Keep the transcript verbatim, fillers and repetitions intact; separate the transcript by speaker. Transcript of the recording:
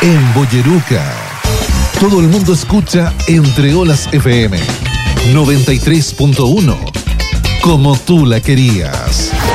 Speaker 1: en Boyeruca. Todo el mundo escucha Entre Olas F M noventa y tres punto uno, como tú la querías.